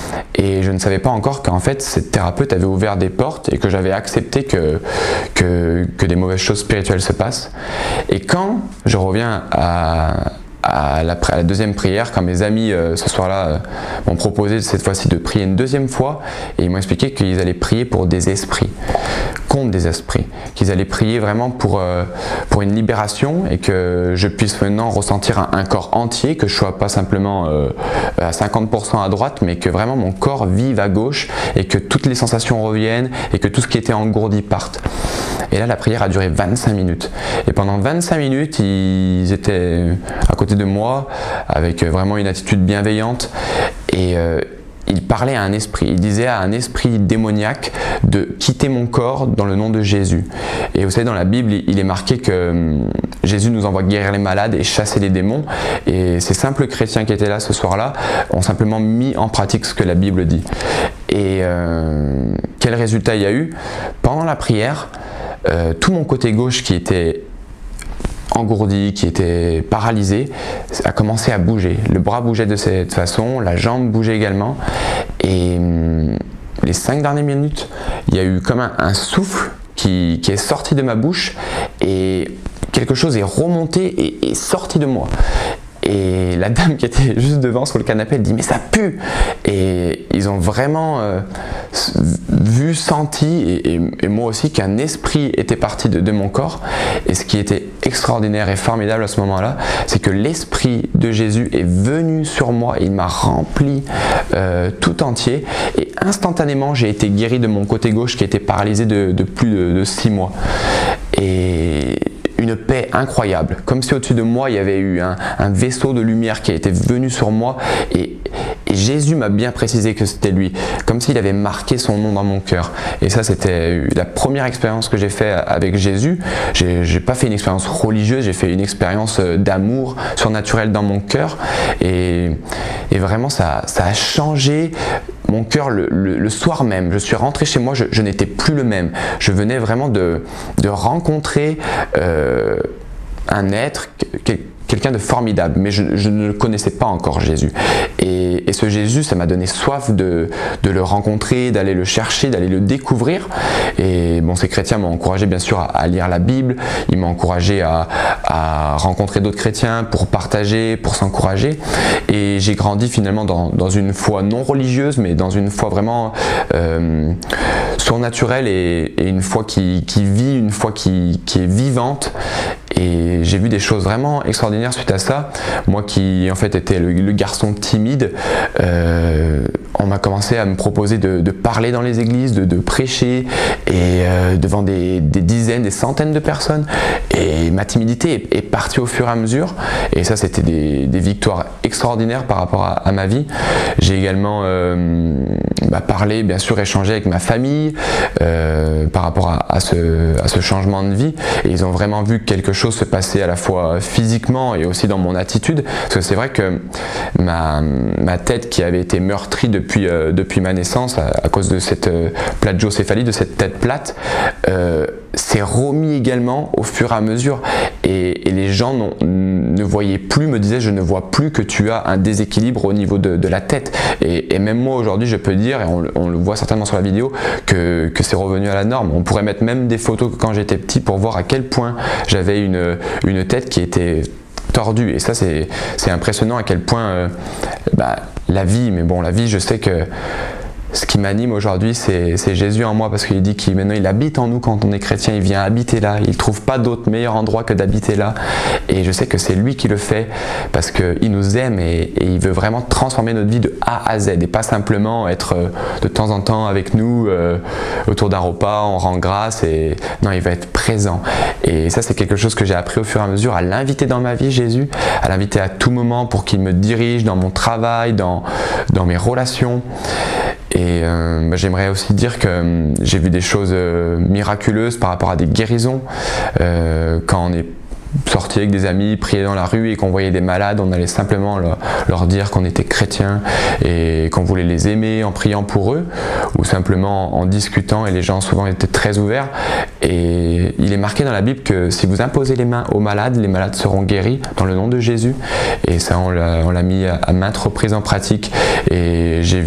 Et je ne savais pas encore qu'en fait cette thérapeute avait ouvert des portes et que j'avais accepté que des mauvaises choses spirituelles se passent. Et quand je reviens à la deuxième prière, quand mes amis ce soir-là m'ont proposé cette fois-ci de prier une deuxième fois, et ils m'ont expliqué qu'ils allaient prier pour des esprits, contre des esprits, qu'ils allaient prier vraiment pour une libération et que je puisse maintenant ressentir un corps entier, que je ne sois pas simplement à 50% à droite, mais que vraiment mon corps vive à gauche et que toutes les sensations reviennent et que tout ce qui était engourdi parte. Et là, la prière a duré 25 minutes. Et pendant 25 minutes, ils étaient à côté de moi avec vraiment une attitude bienveillante et il parlait à un esprit, il disait à un esprit démoniaque de quitter mon corps dans le nom de Jésus. Et vous savez, dans la Bible, il est marqué que Jésus nous envoie guérir les malades et chasser les démons. Et ces simples chrétiens qui étaient là ce soir-là ont simplement mis en pratique ce que la Bible dit. Et quel résultat il y a eu? Pendant la prière, tout mon côté gauche qui était engourdi, qui était paralysé, a commencé à bouger. Le bras bougeait de cette façon, la jambe bougeait également. Et les 5 dernières minutes, il y a eu comme un souffle qui est sorti de ma bouche et quelque chose est remonté et sorti de moi. Et la dame qui était juste devant sur le canapé, elle dit « mais ça pue !» Et ils ont vraiment vu, senti, et moi aussi, qu'un esprit était parti de mon corps. Et ce qui était extraordinaire et formidable à ce moment-là, c'est que l'esprit de Jésus est venu sur moi et il m'a rempli tout entier. Et instantanément, j'ai été guéri de mon côté gauche qui était paralysé de plus de 6 mois. Et une paix incroyable, comme si au-dessus de moi il y avait eu un vaisseau de lumière qui était venu sur moi et Jésus m'a bien précisé que c'était lui, comme s'il avait marqué son nom dans mon cœur. Et ça, c'était la première expérience que j'ai fait avec Jésus. J'ai pas fait une expérience religieuse, j'ai fait une expérience d'amour surnaturel dans mon cœur et vraiment ça a changé mon cœur le soir même. Je suis rentré chez moi, je n'étais plus le même. Je venais vraiment de rencontrer un être, quelqu'un de formidable, mais je ne le connaissais pas encore, Jésus. Et ce Jésus, ça m'a donné soif de le rencontrer, d'aller le chercher, d'aller le découvrir. Et bon, ces chrétiens m'ont encouragé bien sûr à lire la Bible, ils m'ont encouragé à rencontrer d'autres chrétiens pour partager, pour s'encourager. Et j'ai grandi finalement dans une foi non religieuse, mais dans une foi vraiment surnaturelle et une foi qui vit, une foi qui est vivante. Et j'ai vu des choses vraiment extraordinaires suite à ça. Moi qui en fait était le garçon timide, on m'a commencé à me proposer de parler dans les églises, de prêcher et devant des dizaines, des centaines de personnes. Et ma timidité est partie au fur et à mesure. Et ça, c'était des victoires extraordinaires par rapport à ma vie. J'ai également parlé, bien sûr, échangé avec ma famille par rapport à ce changement de vie. Et ils ont vraiment vu quelque chose se passer à la fois physiquement et aussi dans mon attitude. Parce que c'est vrai que ma tête qui avait été meurtrie depuis ma naissance à cause de cette plagiocéphalie, de cette tête plate, s'est remis également au fur et à mesure et les gens ne voyaient plus, me disaient je ne vois plus que tu as un déséquilibre au niveau de la tête et même moi aujourd'hui je peux dire, et on le voit certainement sur la vidéo, que c'est revenu à la norme. On pourrait mettre même des photos quand j'étais petit pour voir à quel point j'avais une tête qui était tordue et ça c'est impressionnant à quel point la vie, mais bon la vie je sais que ce qui m'anime aujourd'hui, c'est Jésus en moi parce qu'il dit qu'il maintenant il habite en nous quand on est chrétien, il vient habiter là, il ne trouve pas d'autre meilleur endroit que d'habiter là et je sais que c'est lui qui le fait parce qu'il nous aime et il veut vraiment transformer notre vie de A à Z et pas simplement être de temps en temps avec nous autour d'un repas, on rend grâce et non, il va être présent et ça c'est quelque chose que j'ai appris au fur et à mesure à l'inviter dans ma vie, Jésus, à l'inviter à tout moment pour qu'il me dirige dans mon travail, dans mes relations. Et j'aimerais aussi dire que j'ai vu des choses miraculeuses par rapport à des guérisons. Quand on est sorti avec des amis, prier dans la rue et qu'on voyait des malades, on allait simplement leur dire qu'on était chrétiens et qu'on voulait les aimer en priant pour eux ou simplement en discutant et les gens souvent étaient très ouverts. Et il est marqué dans la Bible que si vous imposez les malades seront guéris dans le nom de Jésus et ça on l'a mis à maintes reprises en pratique et j'ai